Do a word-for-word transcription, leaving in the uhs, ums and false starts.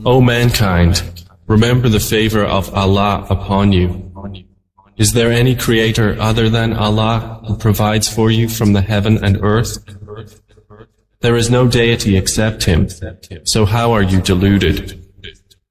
O mankind, remember the favor of Allah upon you. Is there any creator other than Allah who provides for you from the heaven and earth? There is no deity except Him, so how are you deluded?